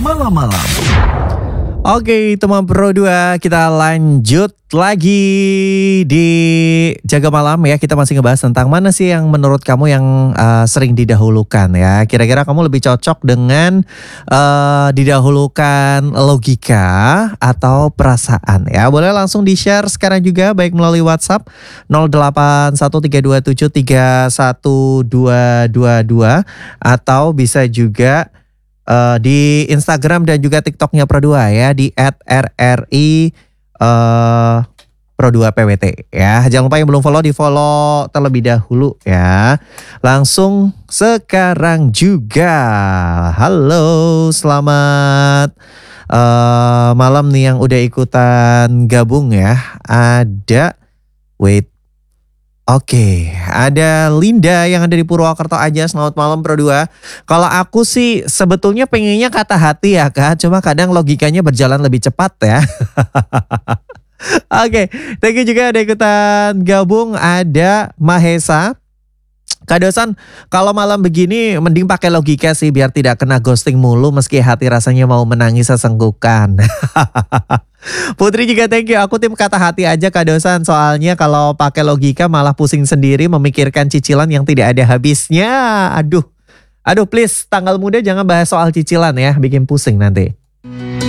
malam-malam. Oke, teman Pro 2, kita lanjut lagi di Jaga Malam ya. Kita masih ngebahas tentang mana sih yang menurut kamu yang sering didahulukan ya. Kira-kira kamu lebih cocok dengan didahulukan logika atau perasaan ya. Boleh langsung di-share sekarang juga baik melalui WhatsApp 081327312222 atau bisa juga di Instagram dan juga TikToknya Pro 2 ya di @rri Pro 2 PWT ya. Jangan lupa yang belum follow di follow terlebih dahulu ya. Langsung sekarang juga. Halo, selamat malam nih yang udah ikutan gabung ya. Oke, ada Linda yang ada di Purwokerto aja. Selamat malam Pro 2. Kalau aku sih sebetulnya pengennya kata hati ya Kak. Cuma kadang logikanya berjalan lebih cepat ya. Oke, thank you juga ada ikutan gabung. Ada Mahesa. Kak Dosan, kalau malam begini mending pakai logika sih biar tidak kena ghosting mulu meski hati rasanya mau menangis sesenggukan. Putri juga thank you, aku tim kata hati aja Kak Dosan. Soalnya kalau pakai logika malah pusing sendiri memikirkan cicilan yang tidak ada habisnya. Aduh please tanggal muda jangan bahas soal cicilan ya, bikin pusing nanti.